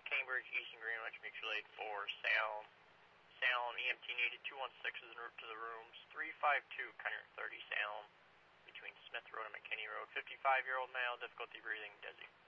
Cambridge, Eastern Greenwich, mutual aid for Salem. Salem, EMT needed 216 is en route to the rooms. 352, Kiner 30 Salem, between Smith Road and McKinney Road. 55-year-old male, difficulty breathing, dizzy.